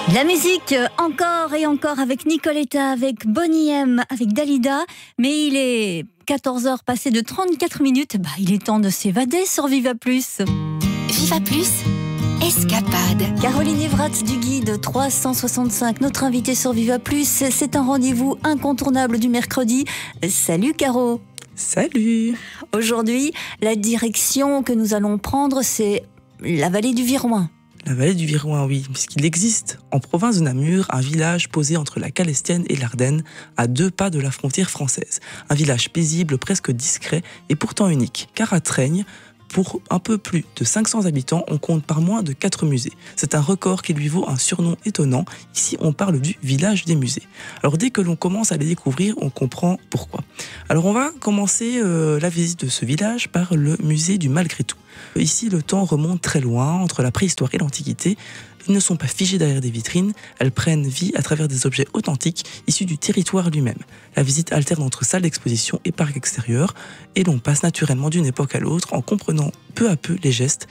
La musique, encore et encore avec Nicoletta, avec Boney M, avec Dalida. Mais il est 14h passé de 34 minutes. Il est temps de s'évader sur Viva Plus. Viva Plus, escapade. Caroline Evratz du guide 365, notre invitée sur Viva Plus. C'est un rendez-vous incontournable du mercredi. Salut Caro. Salut. Aujourd'hui, la direction que nous allons prendre, c'est la vallée du Viroin. La vallée du Viroin, oui, puisqu'il existe en province de Namur un village posé entre la Calestienne et l'Ardenne, à 2 pas de la frontière française. Un village paisible, presque discret et pourtant unique, car à Traigne, pour un peu plus de 500 habitants, on compte pas moins de 4 musées. C'est un record qui lui vaut un surnom étonnant. Ici, on parle du village des musées. Alors dès que l'on commence à les découvrir, on comprend pourquoi. Alors on va commencer la visite de ce village par le musée du Malgré tout. Ici, le temps remonte très loin, entre la préhistoire et l'Antiquité. Ils ne sont pas figés derrière des vitrines, elles prennent vie à travers des objets authentiques issus du territoire lui-même. La visite alterne entre salle d'exposition et parc extérieur, et l'on passe naturellement d'une époque à l'autre en comprenant peu à peu les gestes